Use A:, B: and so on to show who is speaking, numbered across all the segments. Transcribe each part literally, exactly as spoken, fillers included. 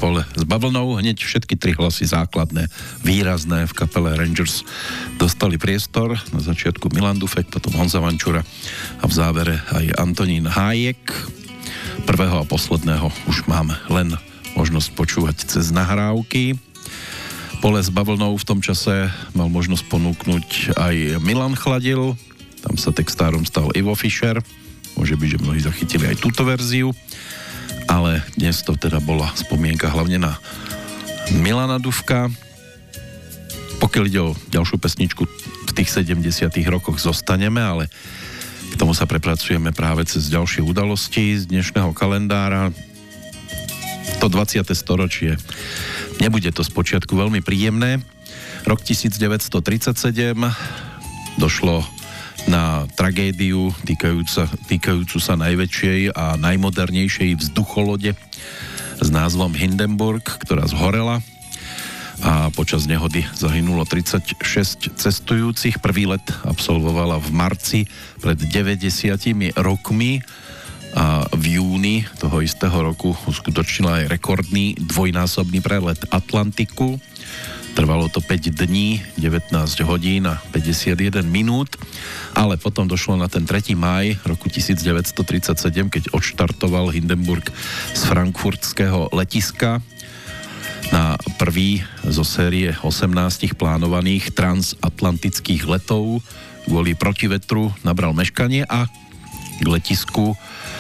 A: Pole s bavlnou. Hneď všetky tri hlasy základné, výrazné v kapele Rangers dostali priestor. Na začiatku Milan Dufek, potom Honza Vančura a v závere aj Antonín Hájek. Prvého a posledného už máme len možnosť počúvať cez nahrávky. Pole s bavlnou v tom čase mal možnosť ponúknuť aj Milan Chladil. Tam sa textárom stal Ivo Fischer. Môže byť, že mnohí zachytili aj túto verziu. Ale dnes to teda bola spomienka hlavne na Milana Dufka. Pokiaľ ide o ďalšiu pesničku, v tých sedemdesiatych rokoch zostaneme, ale k tomu sa prepracujeme práve cez ďalšie udalosti z dnešného kalendára. To dvadsiate storočie. Nebude to spočiatku veľmi príjemné. Rok devätnásťtridsaťsedem došlo na tragédiu týkajúca, týkajúcu sa najväčšej a najmodernejšej vzducholode s názvom Hindenburg, ktorá zhorela a počas nehody zahynulo tridsaťšesť cestujúcich. Prvý let absolvovala v marci pred deväťdesiatimi rokmi a v júni toho istého roku uskutočnila aj rekordný dvojnásobný prelet Atlantiku. Trvalo to päť dní, devätnásť hodín a päťdesiatjeden minút, ale potom došlo na ten tretí máj roku devätnásťtridsaťsedem, keď odštartoval Hindenburg z frankfurtského letiska na prvý zo série osemnásť plánovaných transatlantických letov. Kvôli protivetru nabral meškanie a k letisku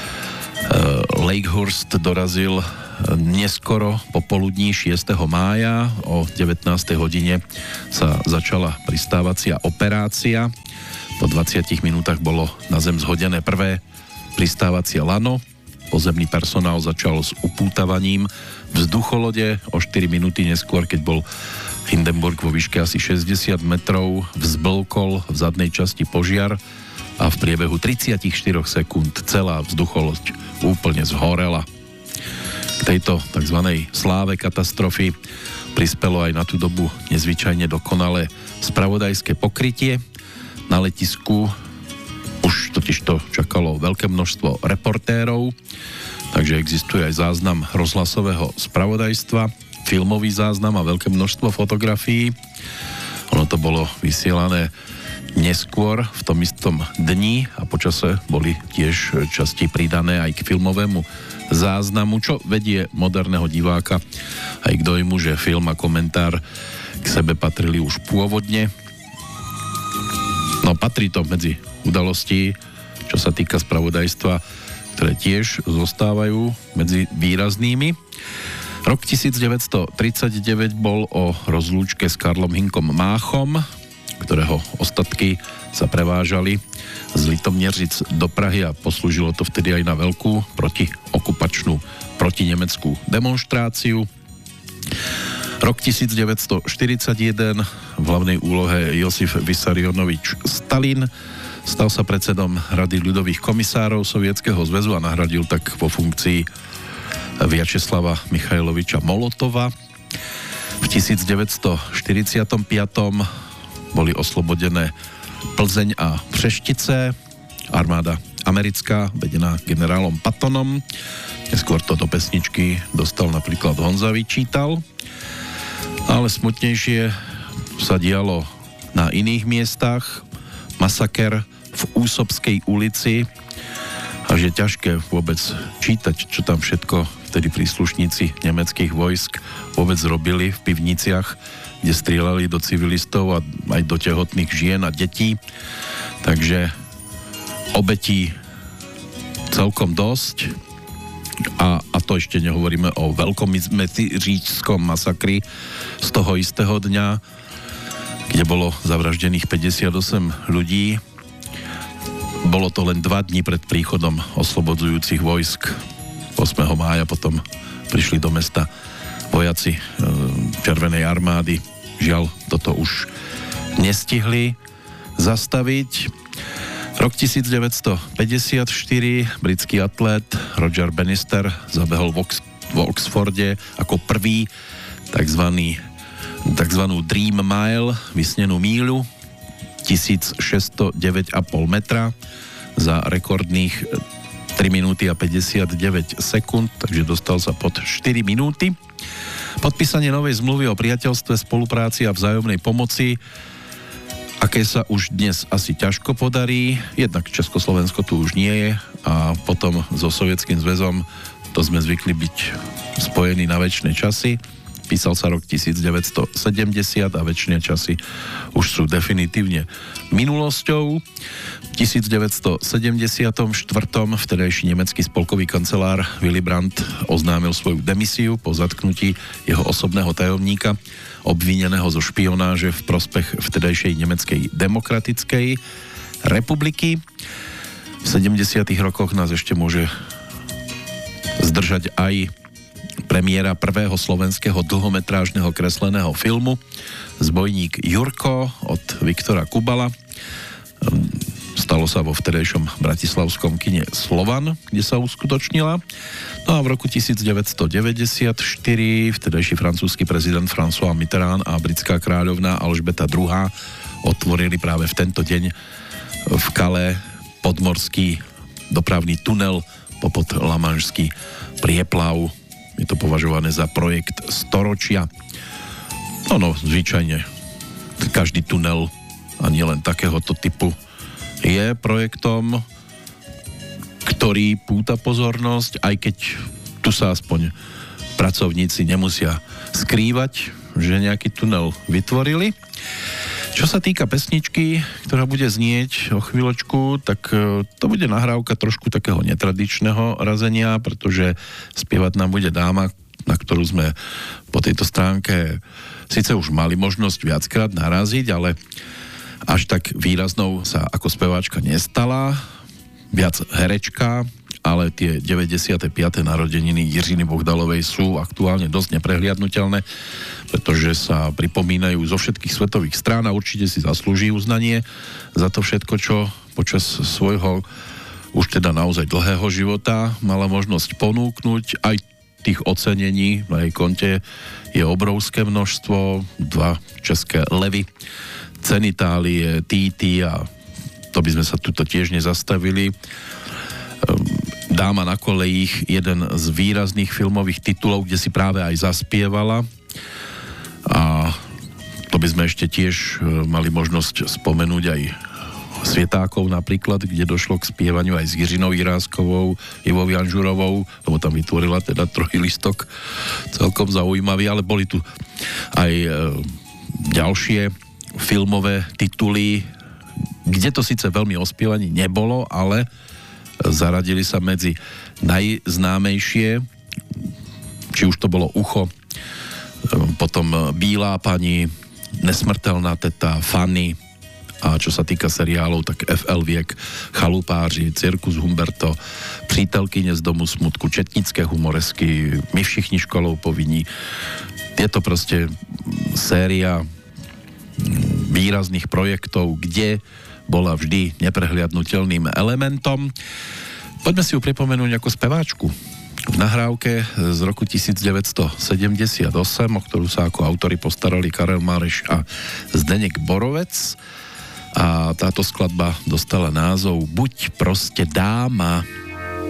A: Lakehurst dorazil neskoro popoludní šiesteho mája. O devätnástej hodine sa začala pristávacia operácia. Po dvadsiatich minútach bolo na zem zhodené prvé pristávacie lano. Pozemný personál začal s upútavaním vzducholode. O štyri minúty neskôr, keď bol Hindenburg vo výške asi šesťdesiat metrov, vzblkol v zadnej časti požiar a v priebehu tridsaťštyri sekúnd celá vzducholoď úplne zhorela. K tejto tzv. Sláve katastrofy prispelo aj na tú dobu nezvyčajne dokonalé spravodajské pokrytie. Na letisku už totižto čakalo veľké množstvo reportérov, takže existuje aj záznam rozhlasového spravodajstva, filmový záznam a veľké množstvo fotografií. Ono to bolo vysielané neskôr v tom istom dni a počase boli tiež časti pridané aj k filmovému záznamu, čo vedie moderného diváka aj k dojmu, že film a komentár k sebe patrili už pôvodne. No patrí to medzi udalosti, čo sa týka spravodajstva, ktoré tiež zostávajú medzi výraznými. Rok devätnásťtridsaťdeväť bol o rozlúčke s Karlom Hinkom Máchom, ktorého ostatky sa prevážali z Litomnieric do Prahy a poslúžilo to vtedy aj na veľkú protiokupačnú protinemeckú demonštráciu. Rok devätnásťštyridsaťjeden, v hlavnej úlohe Josif Vysarionovič Stalin, stal sa predsedom Rady ľudových komisárov Sovietskeho zväzu a nahradil tak vo funkcii Vjačeslava Michajloviča Molotova. V devätnásťštyridsaťpäť boli oslobodené Plzeň a Přeštice. Armáda americká, vedená generálom Pattonom. Neskôr to do pesničky dostal napríklad Honza Vyčítal. Ale smutnejšie sa dialo na iných miestach. Masaker v Úsobskej ulici. Až je ťažké vôbec čítať, čo tam všetko vtedy príslušníci nemeckých vojsk vôbec robili v pivniciach, kde strieľali do civilistov a aj do tehotných žien a detí. Takže obetí celkom dosť. A, a to ešte nehovoríme o veľkomeziříčskom masakri z toho istého dňa, kde bolo zavraždených päťdesiatosem ľudí. Bolo to len dva dni pred príchodom oslobodzujúcich vojsk. ôsmeho mája potom prišli do mesta vojaci e, Červenej armády. Žiaľ, toto už nestihli zastaviť. Rok devätnásťpäťdesiatštyri, britský atlét Roger Bannister zabehol v, Ox- v Oxforde ako prvý takzvaný, takzvanú Dream Mile, vysnenú míľu, tisícšesťstodeväť celá päť metra za rekordných tri minúty a päťdesiatdeväť sekúnd, takže dostal sa pod štyri minúty. Podpísanie novej zmluvy o priateľstve, spolupráci a vzájomnej pomoci, aké sa už dnes asi ťažko podarí. Jednak Československo tu už nie je a potom so Sovietským zväzom to sme zvykli byť spojení na večné časy. Písal sa rok devätnásťsedemdesiat a večné časy už sú definitívne minulosťou. V devätnásťsedemdesiatštyri vtedajší nemecký spolkový kancelár Willy Brandt oznámil svoju demisiu po zatknutí jeho osobného tajomníka, obvineného zo špionáže v prospech vtedajšej Nemeckej demokratickej republiky. V sedemdesiatych rokoch nás ešte môže zdržať aj premiéra prvého slovenského dlhometrážneho kresleného filmu Zbojník Jurko od Viktora Kubala. Stalo sa vo vtedejšom bratislavskom kine Slovan, kde sa uskutočnila. No a v roku devätnásťdeväťdesiatštyri vtedajší francúzsky prezident François Mitterrand a britská kráľovná Alžbeta druhá. otvorili práve v tento deň v Calais podmorský dopravný tunel popod Lamanšský prieplav. Je to považované za projekt storočia. No, no, zvyčajne každý tunel a nielen takéhoto typu je projektom, ktorý púta pozornosť, aj keď tu sa aspoň pracovníci nemusia skrývať, že nejaký tunel vytvorili. Čo sa týka pesničky, ktorá bude znieť o chvíľočku, tak to bude nahrávka trošku takého netradičného razenia, pretože spievať nám bude dáma, na ktorú sme po tejto stránke síce už mali možnosť viackrát naraziť, ale až tak výraznou sa ako speváčka nestala, viac herečka, ale tie deväťdesiate piate narodeniny Jiřiny Bohdalovej sú aktuálne dosť neprehliadnutelné, pretože sa pripomínajú zo všetkých svetových strán a určite si zaslúži uznanie za to všetko, čo počas svojho už teda naozaj dlhého života mala možnosť ponúknuť. Aj tých ocenení na jej konte je obrovské množstvo, dva české levy, Cenitálie, Týty, a to by sme sa tuto tiež nezastavili. Dáma na kolejích, jeden z výrazných filmových titulov, kde si práve aj zaspievala, a to by sme ešte tiež mali možnosť spomenúť aj Svietákov napríklad, kde došlo k spievaniu aj s Jiřinou Jiráskovou, Ivou Janžurovou, lebo tam vytvorila teda trojlistok celkom zaujímavý, ale boli tu aj e, ďalšie filmové tituly, kde to síce veľmi ospievaní nebolo, ale zaradili sa medzi najznámejšie, či už to bolo Ucho, potom Bílá pani, Nesmrtelná teta, Fanny, a čo sa týka seriálov, tak ef el Viek, Chalupáři, Cirkus Humberto, Přítelkyně z domu smutku, Četnické humoresky, My všichni školou povinní. Je to proste séria výrazných projektov, kde bola vždy neprehliadnutelným elementom. Poďme si ju pripomenúť ako speváčku. V nahrávke z roku devätnásťsedemdesiatosem, o ktorú sa ako autori postarali Karel Mareš a Zdeněk Borovec. A táto skladba dostala názov Buď proste dáma.